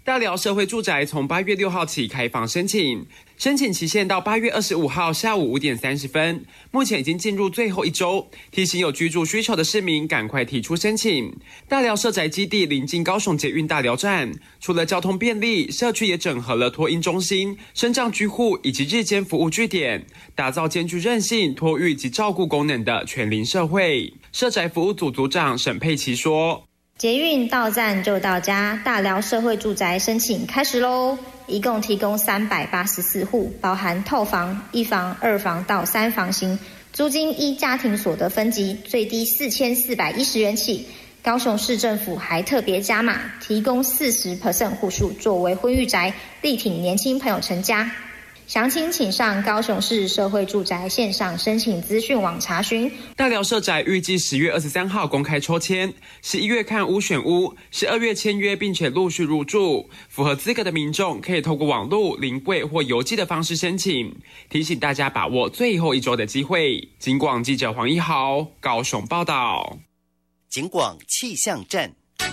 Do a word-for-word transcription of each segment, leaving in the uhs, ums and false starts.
大寮社会住宅从八月六号起开放申请，申请期限到八月二十五号下午五点三十分，目前已经进入最后一周，提醒有居住需求的市民赶快提出申请。大寮社宅基地临近高雄捷运大寮站，除了交通便利，社区也整合了托婴中心、身障居户以及日间服务据点，打造兼具韧性、托育及照顾功能的全龄社会。社宅服务组组长沈佩琪说， 捷运到站就到家，大寮社会住宅申请开始咯，一共提供三百八十四户，包含透房、一房、二房到三房型，租金依家庭所得分级，最低四千四百一十元起。高雄市政府还特别加码，提供 百分之四十 户数作为婚育宅，力挺年轻朋友成家。详情请上高雄市社会住宅线上申请资讯网查询。 大寮社宅预计十月二十三号公开抽签，十一月看屋选屋，十二月签约并且陆续入住。符合资格的民众可以透过网络、临柜或邮寄的方式申请。提醒大家把握最后一周的机会。警广记者黄一豪高雄报道。 警广气象站。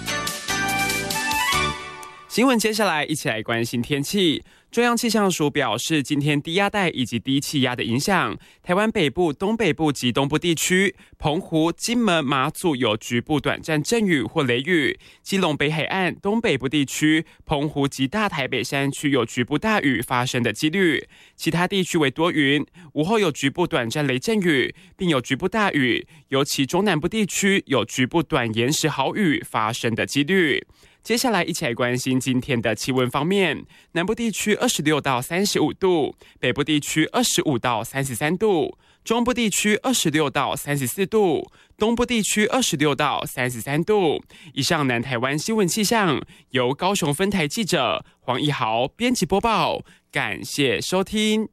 新闻接下来一起来关心天气。中央气象署表示，今天低压带以及低气压的影响，台湾北部、东北部及东部地区、澎湖、金门、马祖有局部短暂阵雨或雷雨；基隆北海岸、东北部地区、澎湖及大台北山区有局部大雨发生的几率，其他地区为多云，午后有局部短暂雷阵雨，并有局部大雨，尤其中南部地区有局部短延时豪雨发生的几率。接下来一起来关心今天的气温方面，南部地区二十六到三十五度，北部地区二十五到三十三度，中部地区二十六到三十四度，东部地区二十六到三十三度。以上南台湾新闻气象由高雄分台记者黄一豪编辑播报，感谢收听。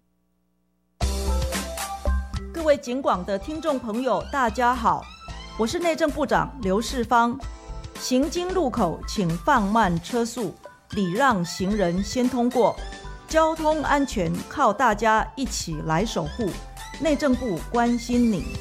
各位警广的听众朋友大家好，我是内政部长刘世芳。行经路口请放慢车速，礼让行人先通过，交通安全靠大家一起来守护。内政部关心你。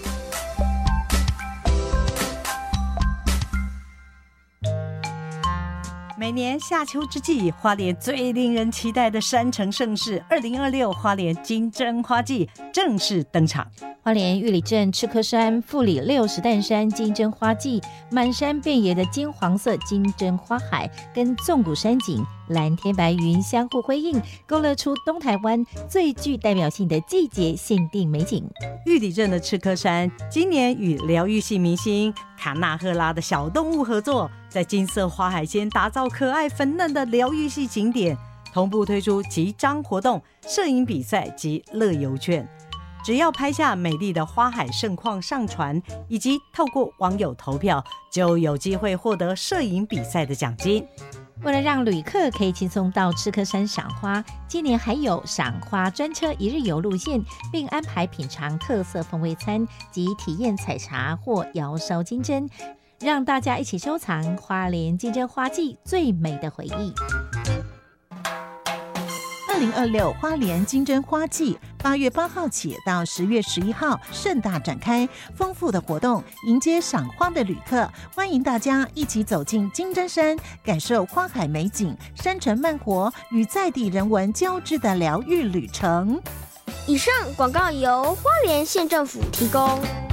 每年夏秋之际，花莲最令人期待的山城盛事二零二六花莲金针花季正式登场。 花莲玉里镇赤科山、富里六十担山金针花季，满山遍野的金黄色金针花海跟纵谷山景、蓝天白云相互辉映，勾勒出东台湾最具代表性的季节限定美景。 玉里镇的赤科山今年与疗愈系明星卡纳赫拉的小动物合作，在金色花海间打造可爱粉嫩的疗愈系景点，同步推出集章活动、摄影比赛及乐游券。只要拍下美丽的花海盛况上传，以及透过网友投票，就有机会获得摄影比赛的奖金。 为了让旅客可以轻松到赤科山赏花，今年还有赏花专车一日游路线，并安排品尝特色风味餐及体验采茶或窑烧金针，让大家一起收藏花莲金针花季最美的回忆。 二零二六花莲金针花季八月八号起到十月十一号盛大展开，丰富的活动迎接赏花的旅客，欢迎大家一起走进金针山，感受花海美景、山城慢活与在地人文交织的疗愈旅程。 以上广告由花莲县政府提供。